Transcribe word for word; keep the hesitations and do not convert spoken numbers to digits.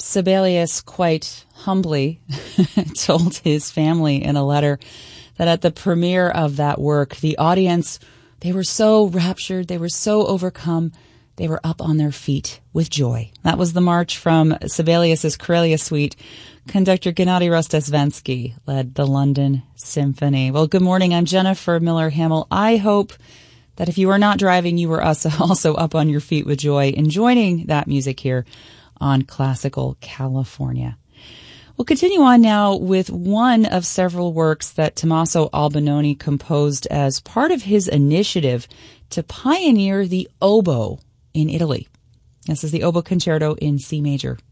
Sibelius quite humbly told his family in a letter that at the premiere of that work, the audience, they were so raptured, they were so overcome, they were up on their feet with joy. That was the march from Sibelius's Karelia Suite. Conductor Gennady Rostesvensky led the London Symphony. Well, good morning. I'm Jennifer Miller Hamill. I hope that if you are not driving, you were also up on your feet with joy and joining that music here on Classical California. We'll continue on now with one of several works that Tommaso Albinoni composed as part of his initiative to pioneer the oboe in Italy. This is the Oboe Concerto in C major.